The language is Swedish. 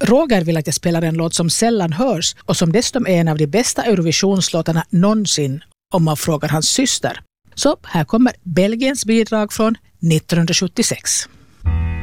Roger vill att jag spelar en låt som sällan hörs och som dessutom är en av de bästa Eurovisionslåtarna någonsin om man frågar hans syster. Så här kommer Belgiens bidrag från 1976.